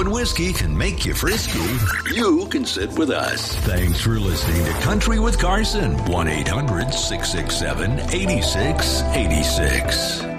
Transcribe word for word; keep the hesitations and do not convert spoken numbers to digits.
when whiskey can make you frisky, you can sit with us. Thanks for listening to Country with Carson. one eight hundred six six seven eight six eight six.